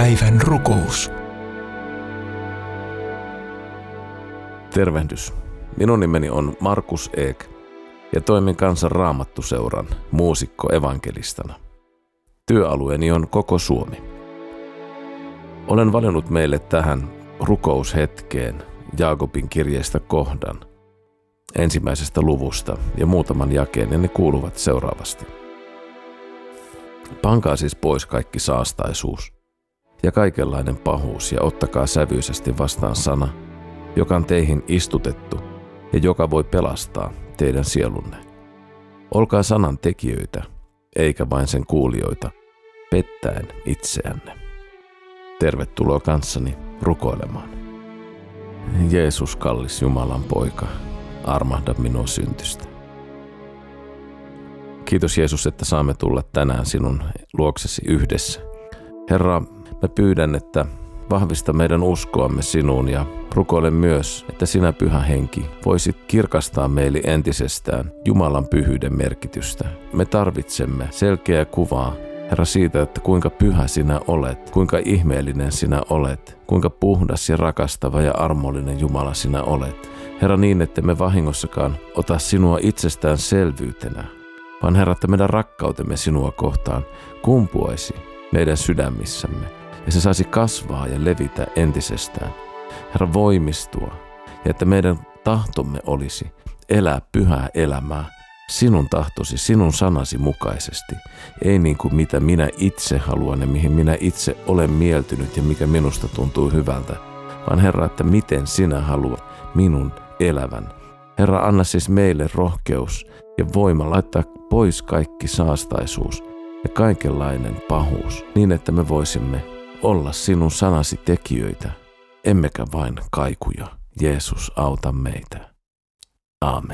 Päivän rukous. Tervehdys. Minun nimeni on Markus Eek ja toimin Kansan Raamattuseuran muusikko-evankelistana. Työalueeni on koko Suomi. Olen valinnut meille tähän rukoushetkeen Jaakobin kirjeestä kohdan ensimmäisestä luvusta ja muutaman jakeen, ja ne kuuluvat seuraavasti. Pankaa siis pois kaikki saastaisuus ja kaikenlainen pahuus ja ottakaa sävyisesti vastaan sana, joka on teihin istutettu ja joka voi pelastaa teidän sielunne. Olkaa sanan tekijöitä, eikä vain sen kuulijoita, pettäen itseänne. Tervetuloa kanssani rukoilemaan. Jeesus, kallis Jumalan poika, armahda minua syntystä. Kiitos Jeesus, että saamme tulla tänään sinun luoksesi yhdessä. Herra, mä pyydän, että vahvista meidän uskoamme sinuun ja rukoilen myös, että sinä, Pyhä Henki, voisit kirkastaa meille entisestään Jumalan pyhyyden merkitystä. Me tarvitsemme selkeää kuvaa, Herra, siitä, että kuinka pyhä sinä olet, kuinka ihmeellinen sinä olet, kuinka puhdas ja rakastava ja armollinen Jumala sinä olet. Herra, niin, että me vahingossakaan ota sinua itsestäänselvyytenä, vaan Herra, että meidän rakkautemme sinua kohtaan kumpuaisi meidän sydämissämme ja se saisi kasvaa ja levitä entisestään. Herra, voimistua ja että meidän tahtomme olisi elää pyhää elämää sinun tahtosi, sinun sanasi mukaisesti. Ei niin kuin mitä minä itse haluan ja mihin minä itse olen mieltynyt ja mikä minusta tuntuu hyvältä, vaan Herra, että miten sinä haluat minun elävän. Herra, anna siis meille rohkeus ja voima laittaa pois kaikki saastaisuus ja kaikenlainen pahuus, niin että me voisimme olla sinun sanasi tekijöitä, emmekä vain kaikuja. Jeesus, auta meitä. Aamen.